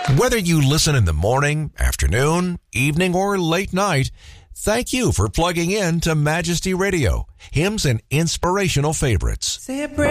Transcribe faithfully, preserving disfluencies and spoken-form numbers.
Whether you listen in the morning, afternoon, evening, or late night, thank you for plugging in to Majesty Radio, hymns and inspirational favorites. Say a prayer.